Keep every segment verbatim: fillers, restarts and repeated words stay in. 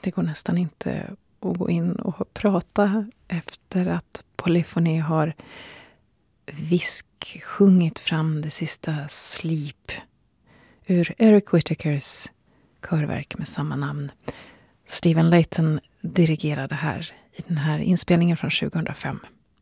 Det går nästan inte att gå in och prata efter att Polyphony har visk sjungit fram det sista Sleep ur Eric Whittakers körverk med samma namn. Stephen Layton dirigerade här i den här inspelningen från tjugohundrafem.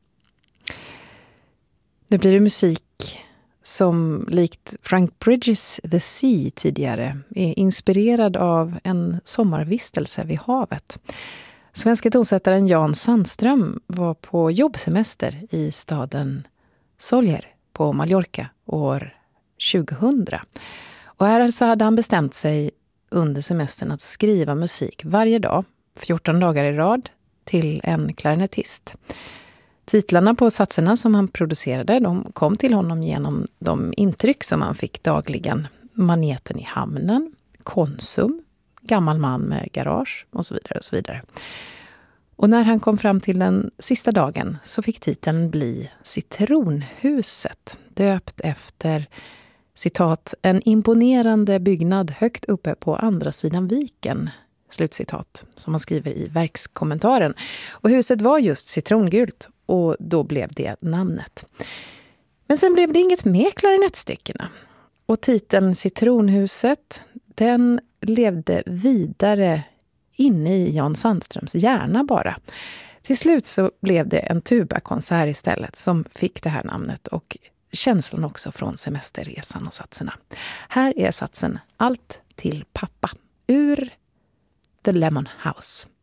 Nu blir det musik som likt Frank Bridges The Sea tidigare är inspirerad av en sommarvistelse vid havet. Svenska tonsättaren Jan Sandström var på jobbsemester i staden Sóller på Mallorca år tjugohundra. Och här så hade han bestämt sig under semestern att skriva musik varje dag, fjorton dagar i rad, till en klarinettist. Titlarna på satserna som han producerade, de kom till honom genom de intryck som han fick dagligen. Maneten i hamnen, Konsum, gammal man med garage och så vidare och så vidare. Och när han kom fram till den sista dagen så fick titeln bli Citronhuset, döpt efter citat, en imponerande byggnad högt uppe på andra sidan viken, slutcitat, som han skriver i verkskommentaren. Och huset var just citrongult och då blev det namnet. Men sen blev det inget med klarinettstyckena. Och titeln Citronhuset, den levde vidare inne i Jan Sandströms hjärna bara. Till slut så blev det en tubakonsert istället som fick det här namnet och känslan också från semesterresan och satserna. Här är satsen Allt till pappa ur The Lemon House.